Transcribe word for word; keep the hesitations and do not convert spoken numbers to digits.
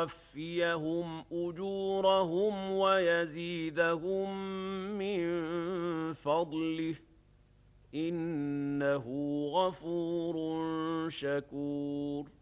يوفيهم أجورهم ويزيدهم من فضله إنه غفور شكور.